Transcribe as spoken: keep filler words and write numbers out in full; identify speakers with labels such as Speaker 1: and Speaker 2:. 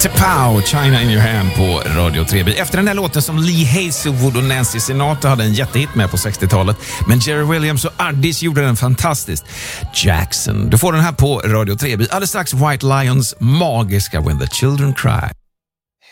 Speaker 1: Pow, China in your hand på Radio tre B. Efter den här låten som Lee Hazelwood och Nancy Sinatra hade en jättehit med på sextiotalet. Men Jerry Williams och Addis gjorde den fantastiskt. Jackson. Du får den här på Radio tre B. Alldeles strax White Lions magiska When the Children Cry.